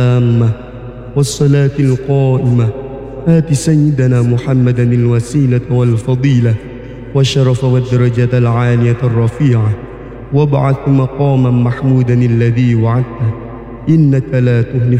التامة والصلاة القائمة آت سيدنا محمدا الوسيلة والفضيلة والشرف والدرجة العالية الرفيعة وابعث مقاما محمودا الذي وعدته إنك لا تخلف